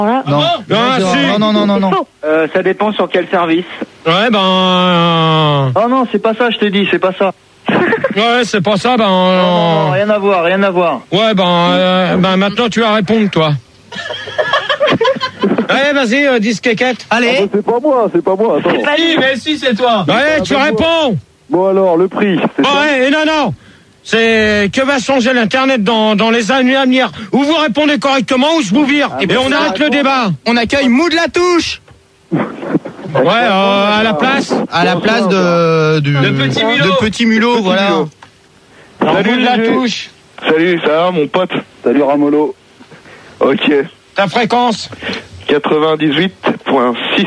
Voilà. Non. Non. Ça dépend sur quel service. Ouais, ben... Oh non, c'est pas ça, je te dis, c'est pas ça. Ouais, c'est pas ça, ben... Non, rien à voir. Ouais, ben maintenant tu vas répondre, toi. Allez, vas-y, disquequette. Allez. Ah, c'est pas moi, attends. Mais si, c'est toi. Ouais, tu réponds. Bon alors, le prix, c'est ça. Ouais, non. C'est que va changer l'Internet dans les années à venir. Ou vous répondez correctement ou je vous vire. Et on arrête le débat. On accueille Mood la touche. Ouais, à la place. À la place de Petit Mulot, voilà. Salut de la touche. Salut, ça va mon pote? Salut Ramolo. Ok. Ta fréquence 98.6.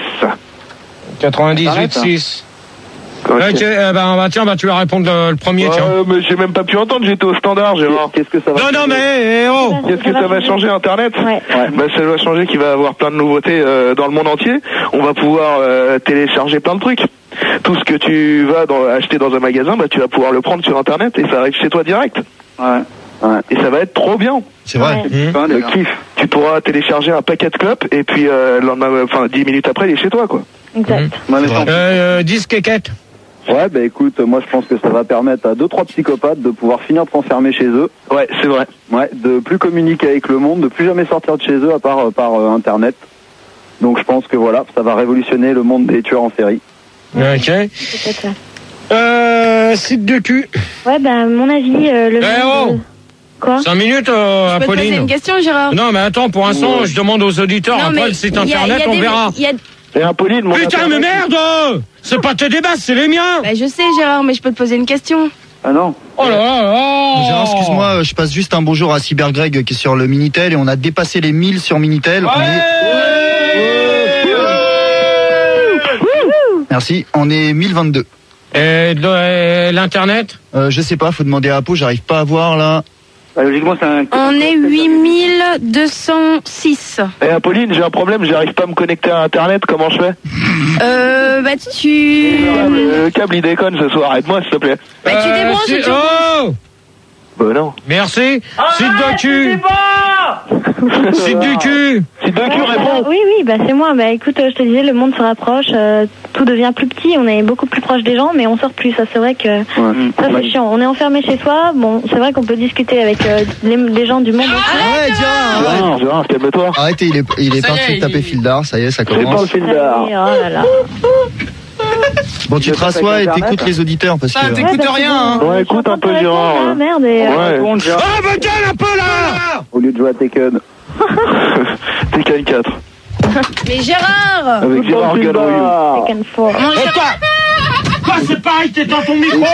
98.6. Ok. Tiens, tu vas répondre le premier, tiens. Mais j'ai même pas pu entendre, j'étais au standard, Gérard. Qu'est-ce que ça va Non, mais, Qu'est-ce que ça va changer Internet? Ouais. Ça va changer qu'il va y avoir plein de nouveautés dans le monde entier. On va pouvoir télécharger plein de trucs. Tout ce que tu vas acheter dans un magasin, tu vas pouvoir le prendre sur Internet et ça arrive chez toi direct. Ouais. Et ça va être trop bien. C'est vrai. Le kiff. Tu pourras télécharger un paquet de clopes et puis 10 minutes après, il est chez toi, quoi. Exact. Disquequette. Ouais, écoute, moi je pense que ça va permettre à 2-3 psychopathes de pouvoir finir de s'enfermer chez eux. Ouais, c'est vrai. Ouais, de plus communiquer avec le monde, de plus jamais sortir de chez eux à part par Internet. Donc je pense que voilà, ça va révolutionner le monde des tueurs en série. Ok. Site de cul. Ouais, mon avis, Quoi 5 minutes, Je peux te poser Apolline. une question, Gérard? Non, mais attends, pour l'instant, je demande aux auditeurs, Non, après mais le site internet, on verra. Et Apolline, Putain, mais merde! C'est pas tes débats, c'est les miens! Je sais, Gérard, mais je peux te poser une question. Ah non. Oh là là! Gérard, excuse-moi, je passe juste un bonjour à CyberGreg qui est sur le Minitel et on a dépassé les 1000 sur Minitel. Merci, on est 1022. Et l'internet? Je sais pas, faut demander à Apo, j'arrive pas à voir là. Logiquement, c'est un... On est 8206. Et Apolline, j'ai un problème, j'arrive pas à me connecter à Internet, comment je fais? Le câble il déconne ce soir, aide-moi s'il te plaît. Tu débranches et tu... Oh! Non. Merci. Site de cul. Site du cul. Site de cul, réponds. Oui, c'est moi. Écoute, je te disais, le monde se rapproche, tout devient plus petit, on est beaucoup plus proche des gens, mais on sort plus. Ça, c'est vrai que ça, c'est chiant. On est enfermé chez soi. Bon, c'est vrai qu'on peut discuter avec les gens du monde. Gérard, calme-toi. Arrêtez, il est parti taper Fildar, ça y est, ça C'est pas le commence. Fildar. Oh là là. Bon, tu te rassois et t'écoutes les auditeurs parce que... T'écoutes rien, hein. Ouais, écoute un peu Gérard. Merde. Ouais. Ah, bah gueule un peu là! Au lieu de jouer à Tekken. Tekken 4. Mais Gérard! Avec Gérard Galloyou. Tekken 4. Et toi, c'est pareil, t'es dans ton micro!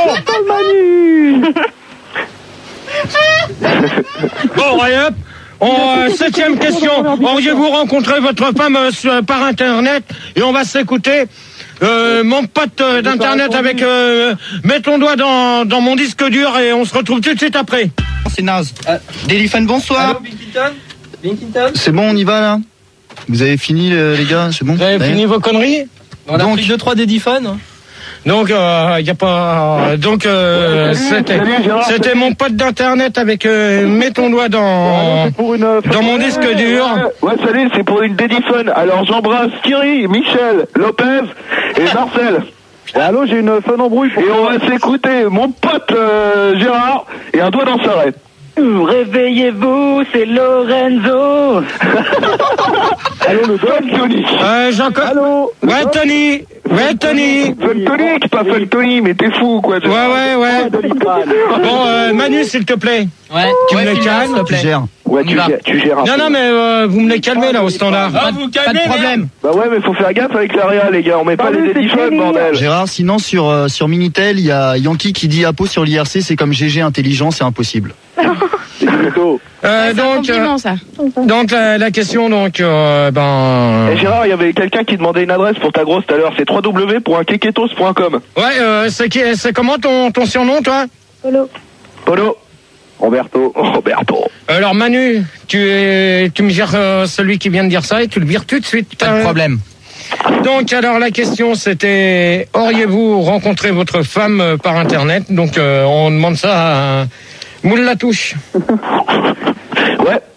Bon, allez hop! 7e question. Auriez-vous rencontré votre femme par Internet? Et on va s'écouter. Mon pote d'Internet avec... mets ton doigt dans mon disque dur et on se retrouve tout de suite après. C'est naze. Deliphone, bonsoir. Binkington. C'est bon, on y va là? Vous avez fini les gars, c'est bon? Vous avez fini vos conneries? On a pris 2-3 Dediphone. Donc, y a pas. Donc, c'était mon pote d'internet avec. Mets ton doigt dans mon disque dur. Ouais, salut, c'est pour une Dediphone. Alors j'embrasse Thierry, Michel, Lopez et Marcel. Allô, j'ai une fun embrouille pour Et on va s'écouter mon pote Gérard et un doigt dans sa raie. Réveillez-vous, c'est Lorenzo. Allô, le doigt Tony. Allô. Ouais, Tony. Ouais, Tony. Fun Tony, pas Fun Tony, mais t'es fou, quoi. Ouais. Bon, Manu, s'il te plaît. Ouais. Tu me les calmes. Tu gères. Ouais, tu gères un peu. Non, mais vous me les calmez là au standard. Vous calmez, Pas de problème. Bah ouais, mais faut faire gaffe avec la réa, les gars. On met pas les Dediphone, bordel. Gérard, sinon sur Minitel, il y a Yankee qui dit Apo sur l'IRC, c'est comme GG intelligent, c'est impossible. C'est un compliment, ça. Donc la question, Et Gérard, il y avait quelqu'un qui demandait une adresse pour ta grosse tout à l'heure. C'est www.keketos.com. Ouais, c'est comment ton surnom, toi? Polo. Roberto. Alors Manu, tu me gères celui qui vient de dire ça et tu le vires tout de suite. Pas de problème. Donc alors la question c'était, auriez-vous rencontré votre femme par internet? Donc on demande ça à Moule la touche. Ouais.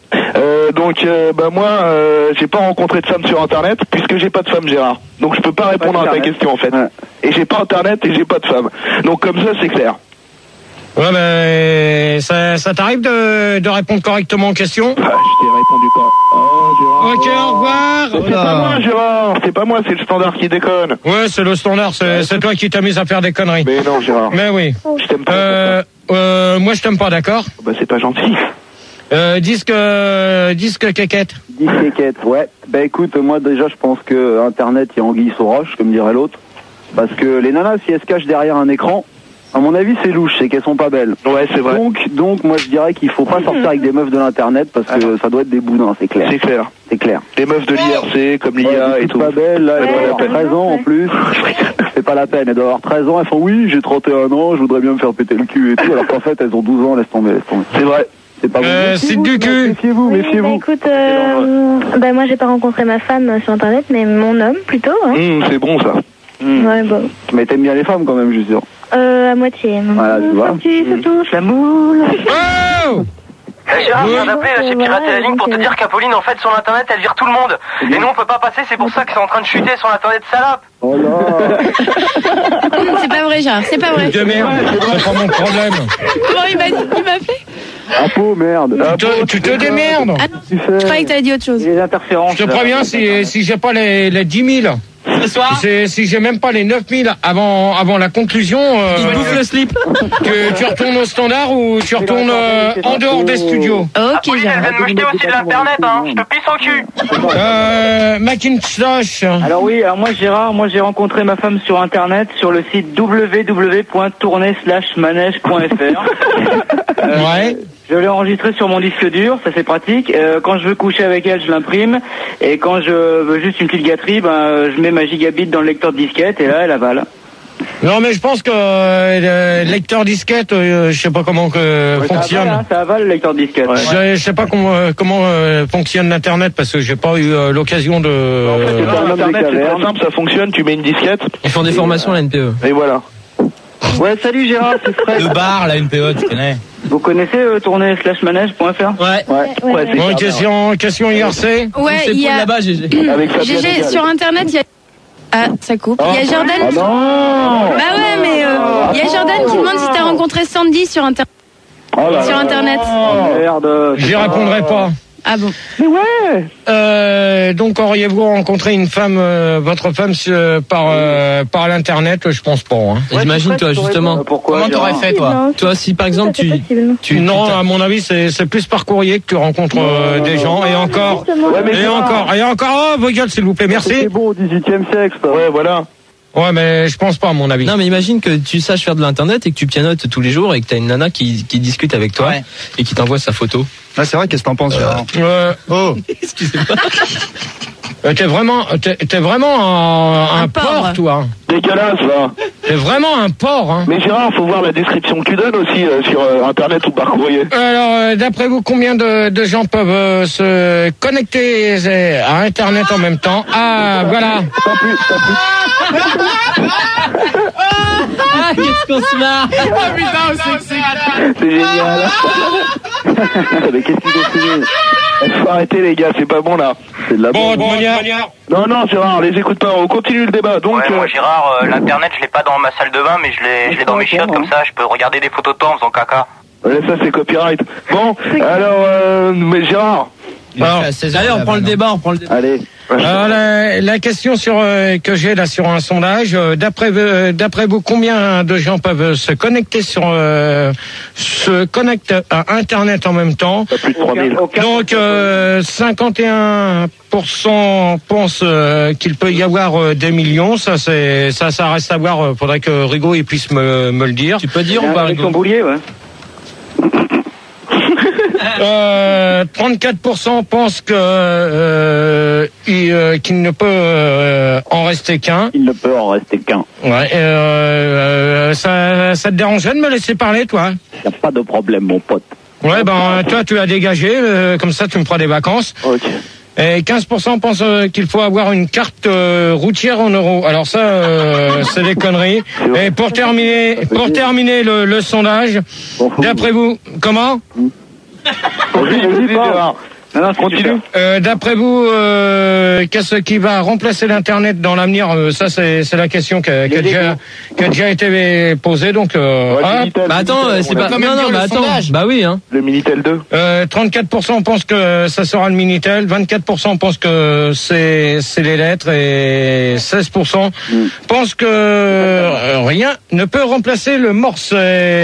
Donc moi j'ai pas rencontré de femme sur internet puisque j'ai pas de femme, Gérard. Donc je peux pas répondre à ta question en fait. Et j'ai pas internet et j'ai pas de femme. Donc comme ça c'est clair. Ouais, mais ça t'arrive de répondre correctement aux questions? Je t'ai répondu pas. Gérard. Ok, au revoir. C'est pas moi, Gérard. C'est pas moi, c'est le standard qui déconne. Ouais, c'est le standard. C'est toi qui t'amuses à faire des conneries. Mais non, Gérard. Mais oui. Je t'aime pas. Moi, je t'aime pas, d'accord? Bah, c'est pas gentil. Disque quéquette. Disque quéquette, ouais. Bah écoute, moi déjà, je pense que Internet, il y a anguille sous roche, comme dirait l'autre. Parce que les nanas, si elles se cachent derrière un écran, à mon avis, c'est louche, c'est qu'elles sont pas belles. Ouais, c'est vrai. Donc, moi, je dirais qu'il faut pas sortir avec des meufs de l'internet parce que ça doit être des boudins, c'est clair. C'est clair. C'est clair. Les meufs de l'IRC, comme l'IA et tout. Pas belles, là, elles doivent avoir 13 ans en plus. C'est pas la peine, elles doivent avoir 13 ans, elles font oui, j'ai 31 ans, je voudrais bien me faire péter le cul et tout, alors qu'en fait, elles ont 12 ans, laisse tomber. C'est vrai. C'est pas bon. C'est du cul. Méfiez-vous, méfiez-vous. Écoute, moi j'ai pas rencontré ma femme sur internet, mais mon homme plutôt. Hein. C'est bon ça. Ouais, bon. Mais t'aimes bien les femmes quand même, je suis sûr. À moitié. Voilà, tu vois. Se touche la moule. Oh! Gérard, je viens d'appeler chez Pirater la ligne pour te dire qu'Apolline, en fait, sur l'internet, elle vire tout le monde. Et nous, on peut pas passer, c'est pour ça que c'est en train de chuter sur l'internet, salope. Oh là. C'est pas vrai, Gérard, c'est pas vrai. De merde, c'est pas mon problème. Comment il m'a fait? Apo, merde. Tu te démerdes. Ah, je croyais que t'avais dit autre chose. Les interférences. Je te préviens, si j'ai pas les 10 000, si j'ai même pas les 9 000 avant la conclusion, Il bouffe le slip. que tu retournes au standard ou tu retournes en dehors des studios. Ok, Apolline, elle vient de me jeter aussi de l'internet, hein. Je te pisse au cul. Macintosh. Alors oui, moi Gérard, j'ai rencontré ma femme sur internet sur le site www.tourner/manège.fr. Ouais. Je l'ai enregistré sur mon disque dur, ça c'est pratique. Quand je veux coucher avec elle, je l'imprime. Et quand je veux juste une petite gâterie, je mets ma gigabit dans le lecteur de disquette et là elle avale. Non, mais je pense que le lecteur disquette, je sais pas comment fonctionne. Ça avale le lecteur de disquette. Je sais pas comment fonctionne l'internet parce que j'ai pas eu l'occasion de. Internet, c'est très simple, ça fonctionne. Tu mets une disquette. Ils font des formations à la NPE. Et voilà. Ouais, salut Gérard, c'est Fred. Le bar, la NPE, tu connais. Vous connaissez tourner/manège.fr? Ouais. Bon, question IRC. Ouais, il y a. Là-bas, GG. GG, sur internet, il y a. Ah, ça coupe. Il y a Jordan. Ah non. Bah ouais, mais il y a Jordan qui demande si t'as rencontré Sandy sur internet. Sur internet. Merde. J'y répondrai pas. Ah bon. Mais ouais. Donc auriez-vous rencontré une femme, votre femme par l'internet? Je pense pas. Hein. Imagine toi justement. Pourquoi, Comment t'aurais fait toi? Toi si par exemple Non, à mon avis c'est plus par courrier que tu rencontres des gens et encore. Et encore. Oh vos gueules s'il vous plaît, merci. C'est bon au 18e siècle. Ouais, voilà. Ouais, mais je pense pas à mon avis. Non mais imagine que tu saches faire de l'internet et que tu pianotes tous les jours et que t'as une nana qui discute avec toi et qui t'envoie sa photo. Ah, c'est vrai, qu'est-ce que t'en penses, Gérard? Oh. Excusez-moi. T'es vraiment un porc, toi. Dégueulasse, là. T'es vraiment un porc, hein. Mais Gérard, faut voir la description que tu donnes aussi sur internet ou par courrier. Alors, d'après vous, combien de gens peuvent se connecter à internet en même temps? Ah, voilà. Pas plus. Ah, qu'est-ce qu'on se marre. Oh putain, c'est génial. Mais qu'est-ce qu'ils ont fait? Faut arrêter les gars, c'est pas bon là. C'est de la Bon, bombe. de manière. Non Gérard, les écoute pas, on continue le débat. Donc Ouais, moi Gérard, l'internet, je l'ai pas dans ma salle de bain, mais je l'ai dans mes chiottes comme ça, je peux regarder des photos de toi en faisant caca. ouais, ça c'est copyright. Bon, alors mais Gérard. Allez, on prend le débat. Allez. Alors, la question que j'ai là sur un sondage, d'après vous, combien de gens peuvent se connecter à internet en même temps? Pas plus de 3000. Donc 51% pensent qu'il peut y avoir des millions. Ça reste à voir. Faudrait que Rigaud il puisse me le dire. Tu peux dire ou pas Avec son boulier, ouais. 34% pensent que qu'il ne peut en rester qu'un. Il ne peut en rester qu'un. Ouais. Ça te dérangerait de me laisser parler, toi? Y a pas de problème, mon pote. Ouais, toi, tu as dégagé. Comme ça, tu me feras des vacances. Ok. Et 15% pensent qu'il faut avoir une carte routière en euros. Alors ça, c'est des conneries. Et pour terminer le sondage, d'après vous, comment? Vas-y, Gérard. Non, continue. D'après vous, qu'est-ce qui va remplacer l'Internet dans l'avenir? Ça, c'est la question qui a déjà été posée. Donc, attends, c'est pas. Non, mais attends. Bah oui, hein. Le Minitel 2. 34% pensent que ça sera le Minitel, 24% pensent que c'est les lettres et 16% pensent que rien ne peut remplacer le Morse.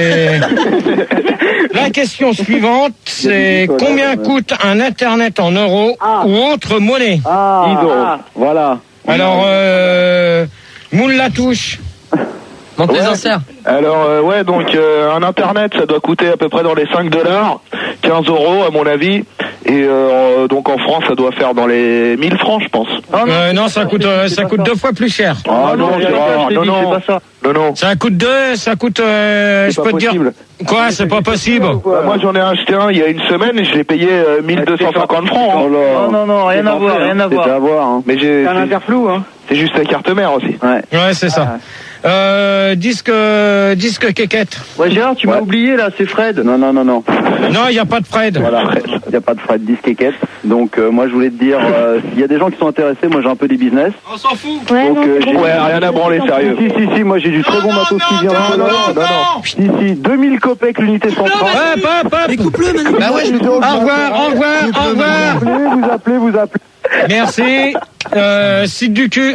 La question suivante, c'est combien coûte un Internet en euros ou autre monnaie? 10 euros. Voilà. Alors, moule la touche. Monte les enserts. Alors, donc un Internet, ça doit coûter à peu près dans les $5, 15 euros à mon avis. Et donc en France, ça doit faire dans les 1000 francs, je pense. Non, ça coûte 2 fois plus cher. Ah non, non. Ça coûte, je peux te dire. Quoi, c'est pas possible. Moi, j'en ai acheté un il y a une semaine et je l'ai payé 1250 francs. Hein. Non, rien à voir. Hein. Mais C'est un interflou, hein. C'est juste la carte mère aussi. Ouais, c'est ça. Disque quéquette. Ouais, Gérard, tu m'as oublié là, c'est Fred. Non. Non, il n'y a pas de Fred. Voilà, il n'y a pas de Fred, disque quéquette. Donc, moi, je voulais te dire, s'il y a des gens qui sont intéressés, moi, j'ai un peu des business. On s'en fout. Donc, rien à branler, sérieux. Si, moi, j'ai du très bon matos qui vient. Non. Si, 2000 copecs l'unité centrale. Écoute-le, Manu. Bah ouais, au revoir. Vous appelez. Merci. Site du cul.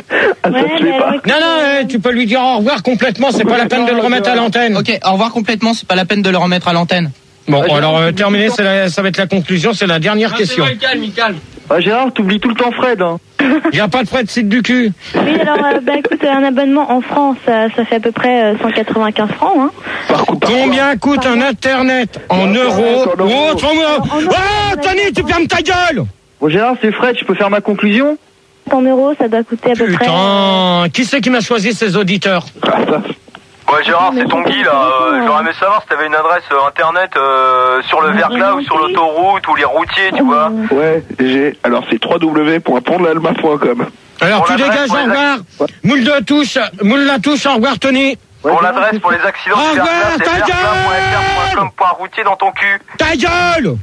Non, tu peux lui dire au revoir complètement, c'est pas la peine de le remettre à l'antenne. Ok, au revoir complètement, c'est pas la peine de le remettre à l'antenne. Bon, alors terminé, ça va être la conclusion, c'est la dernière question. Calme. Gérard, t'oublies tout le temps Fred. Hein. Il n'y a pas de Fred, site du cul. Oui, alors, écoute, un abonnement en France, ça fait à peu près 195 francs. Hein. Combien coûte un Internet en euros ou autre monnaie? Oh, Tony, tu fermes ta gueule! Bon, Gérard, c'est Fred, je peux faire ma conclusion? En euros, ça doit coûter à peu près... Putain, qui c'est qui m'a choisi ces auditeurs? Ouais, Gérard, c'est ton Guy, là. J'aurais aimé savoir si t'avais une adresse internet sur le verglas ou sur l'autoroute ou les routiers, tu vois. Ouais, j'ai. Alors, c'est www.pontdelalma.com. Alors, tu dégages, au revoir. Moule la touche, au revoir, Tony. Pour l'adresse, pour les accidents au revoir, c'est ta gueule! .routier dans ton cul. Ta gueule!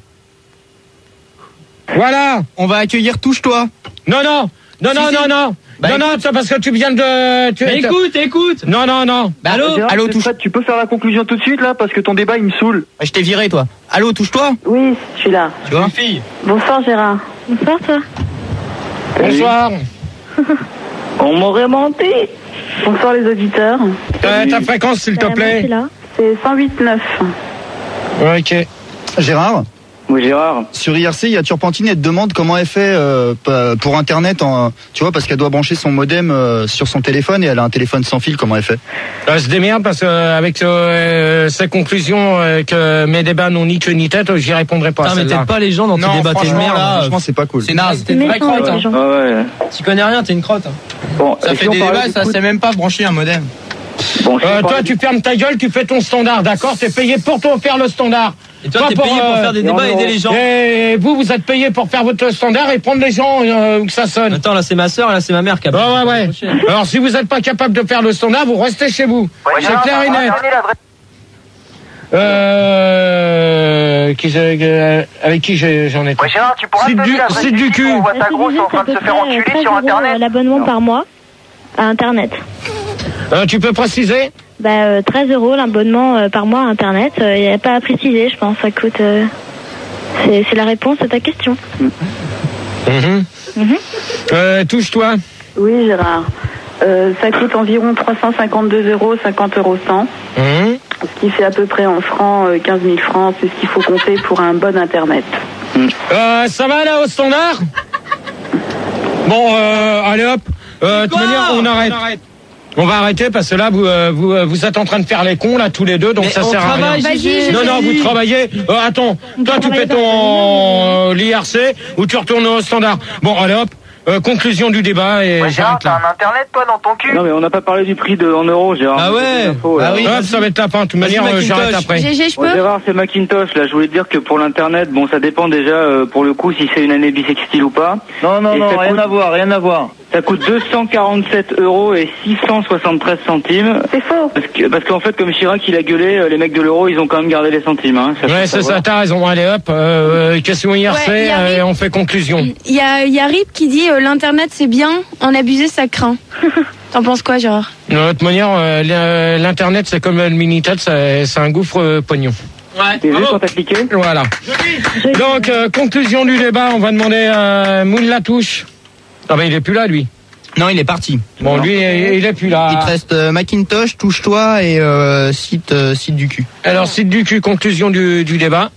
Voilà. On va accueillir Touche-toi. Non. Non, c'est parce que tu viens de... Écoute. Non. Bah, allô, touche. Fred, tu peux faire la conclusion tout de suite, là, parce que ton débat, il me saoule. Je t'ai viré, toi. Allô, touche-toi. Oui, je suis là. Tu vois? Fille. Bonsoir, Gérard. Bonsoir, toi. Bonsoir. On m'aurait menti. Bonsoir, les auditeurs. Ta fréquence, s'il te plaît. C'est 108.9. Ok. Gérard? Oui, Gérard. Sur IRC, il y a Turpentine, elle te demande comment elle fait pour Internet, tu vois, parce qu'elle doit brancher son modem sur son téléphone et elle a un téléphone sans fil, comment elle fait? Elle se démerde parce qu'avec ses conclusions que mes débats n'ont ni queue ni tête, j'y répondrai pas. Mais t'aides pas les gens dans tes débats, t'es une merde. Franchement, c'est pas cool. C'est naze, t'es une vraie crotte. Ah ouais. Tu connais rien, t'es une crotte. Bon, ça fait des débats, ça sait même pas brancher un modem. Bon, toi, tu fermes ta gueule, tu fais ton standard, d'accord? T'es payé pour faire le standard. Et toi, t'es payé pour faire des débats et aider les gens. Et vous êtes payé pour faire votre standard et prendre les gens où que ça sonne. Attends, là c'est ma soeur, là c'est ma mère qui a... Ouais. Alors si vous n'êtes pas capable de faire le standard, vous restez chez vous. Ouais, c'est clair et net. Avec qui j'en étais? Ouais, Gérard, tu pourras te donner l'adresse site du cul. On voit ta grosse en train de se faire enculer sur Internet. L'abonnement par mois à Internet. Tu peux préciser? 13 euros l'abonnement par mois à Internet. Il n'y a pas à préciser, je pense. Ça coûte. C'est la réponse à ta question. Touche-toi. Oui, Gérard. Ça coûte environ 352 euros, 50 euros 100. Ce qui fait à peu près en francs 15 000 francs. C'est ce qu'il faut compter pour un bon Internet. Ça va là au standard? Bon, allez hop. De toute manière, on arrête. On va arrêter parce que là, vous êtes en train de faire les cons là tous les deux, donc mais ça sert à rien. Non, vous travaillez. Attends, toi tu fais ton l'IRC ou tu retournes au standard. Bon, allez hop. Conclusion du débat et Gérard, t'as un internet toi dans ton cul? Non mais on n'a pas parlé du prix en euros, Gérard. Ah ouais. Oui. Hop, ça va être la fin. De toute manière, j'arrête après. Je peux? Gérard, c'est Macintosh. Là, je voulais te dire que pour l'internet, bon, ça dépend déjà pour le coup si c'est une année bissextile ou pas. Non, rien à voir. Ça coûte 247 € et 673 centimes. C'est faux. Parce qu'en fait, comme Chirac, il a gueulé, les mecs de l'euro, ils ont quand même gardé les centimes. Hein, ouais, c'est ça, t'as raison. Allez, hop, question IRC, on fait conclusion. Il y a Rip qui dit l'Internet c'est bien, en abuser ça craint. T'en penses quoi, Gérard? De toute manière, l'Internet c'est comme le Minitel, c'est un gouffre pognon. Ouais. T'es vu quand t'as cliqué? Voilà. Donc, conclusion du débat, on va demander à Moule Latouche. Ah ben il est plus là, lui. Non, il est parti. Bon, lui, il est plus là. Il te reste Macintosh, Touche-toi et site du cul. Alors, site du cul, conclusion du débat.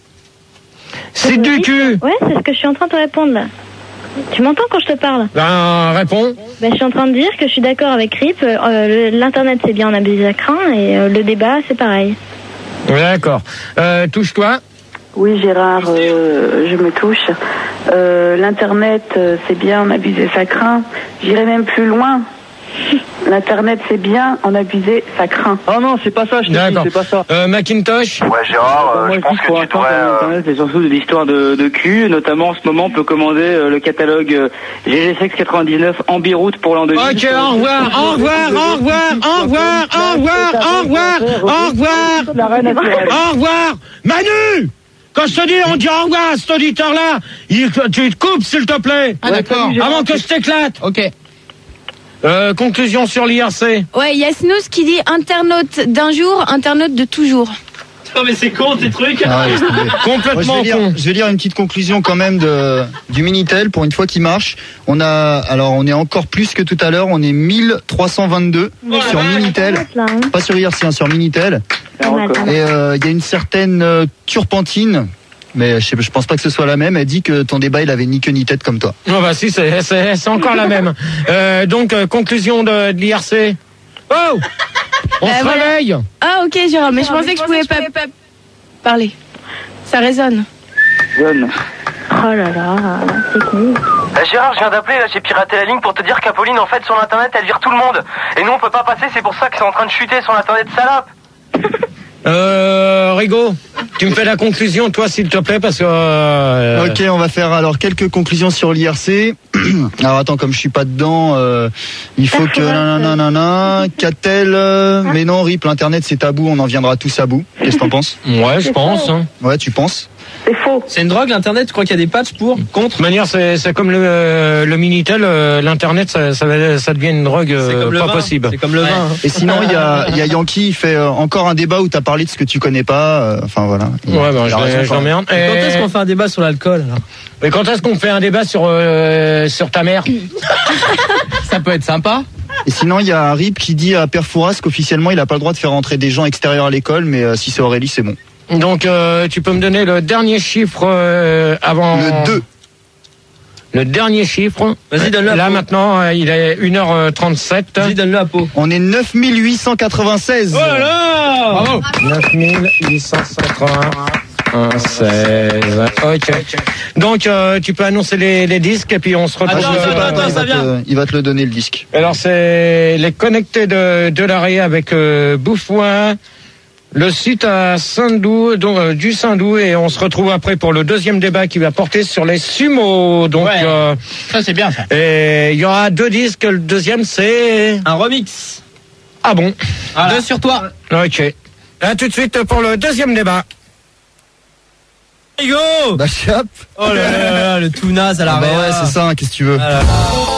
Site du cul. Ouais, c'est ce que je suis en train de te répondre là. Tu m'entends quand je te parle? Ben, réponds. Ben, je suis en train de dire que je suis d'accord avec Rip. L'Internet c'est bien, on abuse à craint, et le débat c'est pareil. D'accord. Touche-toi. Oui, Gérard, je me touche. L'Internet, c'est bien, en abuser, ça craint. J'irai même plus loin. L'Internet, c'est bien, en abuser, ça craint. Ah non, c'est pas ça, je te dis, c'est pas ça. Macintosh. Ouais, Gérard, je pense que tu devrais... Internet, c'est surtout de l'histoire de cul. Notamment, en ce moment, on peut commander le catalogue GG6 99 en biroute pour l'an 2000. Ok, au revoir, au revoir, au revoir, au revoir, au revoir, au revoir, au revoir, au revoir. Manu! Quand je te dis, on dit au revoir à cet auditeur-là, tu te coupes, s'il te plaît. Ah, d'accord. Avant que je t'éclate. Ok. Conclusion sur l'IRC. Ouais, il y a Snooze qui dit internaute d'un jour, internaute de toujours. Non mais c'est con ces trucs. Ah ouais, Complètement con. Je vais lire une petite conclusion quand même du Minitel pour une fois qu'il marche. On est encore plus que tout à l'heure. On est 1322 sur Minitel, pas sur IRC, sur Minitel. Et il y a une certaine Turpentine, mais je pense pas que ce soit la même. Elle dit que ton débat il avait ni queue ni tête comme toi. Oh bah si, c'est encore la même. Donc conclusion de l'IRC. Oh, on se réveille. Ah ok, Gérard, mais je pensais que je pouvais pas parler. Ça résonne. Oh là là, c'est cool. Gérard, je viens d'appeler, là j'ai piraté la ligne pour te dire qu'Apolline en fait sur l'internet elle vire tout le monde. Et nous on peut pas passer, c'est pour ça que c'est en train de chuter sur l'internet, salope. Rigaud, tu me fais la conclusion toi s'il te plaît parce que Ok, on va faire alors quelques conclusions sur l'IRC. Alors attends, comme je suis pas dedans, il faut que Catel, mais non, Rip, l'internet c'est tabou, on en viendra tous à bout. Qu'est-ce que t'en penses? Ouais, je pense. Hein. Ouais, tu penses? C'est faux. C'est une drogue l'internet, tu crois qu'il y a des patchs pour, contre? De toute manière, c'est comme le Minitel, l'internet ça devient une drogue pas possible. C'est comme le vin. Hein. Et sinon, il y a Yankee, il fait encore un débat où t'as parlé de ce que tu connais pas. Enfin voilà. Ouais, bah, je l'emmerde. Quand est-ce qu'on fait un débat sur l'alcool alors? Mais quand est-ce qu'on fait un débat sur ta mère? Ça peut être sympa. Et sinon, il y a Rip qui dit à Père Fouras qu'officiellement, il a pas le droit de faire rentrer des gens extérieurs à l'école, mais si c'est Aurélie, c'est bon. Donc, tu peux me donner le dernier chiffre avant... Le 2. Le dernier chiffre. Vas-y, donne-le à Là, Pau. maintenant, il est 1h37. Vas-y, donne-le à Pau. On est 9896. Oh là là! Bravo! 9896. Ok. Donc, tu peux annoncer les disques et puis on se retrouve... Il va te le donner, le disque. Alors, c'est les connectés de l'arrêt avec Bouffouin. Le site à Saint-Doux, donc du Saint-Doux, et on se retrouve après pour le deuxième débat qui va porter sur les sumos. Donc ça c'est bien ça. Et il y aura 2 disques. Le deuxième c'est un remix. Ah bon? Voilà. 2 sur toi. Ok. À tout de suite pour le deuxième débat. Go. Bah chap. Oh là là, le tout naze à la Bah ouais, c'est ça. Qu'est-ce que tu veux?